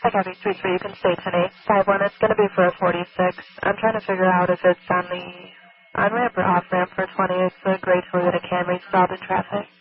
Tech Heavy Street 3, you can stay 10-8. 5-1, it's going to be for a 46. I'm trying to figure out if it's on the on-ramp or off-ramp for 20. It's a gray Toyota Camry stalled in traffic.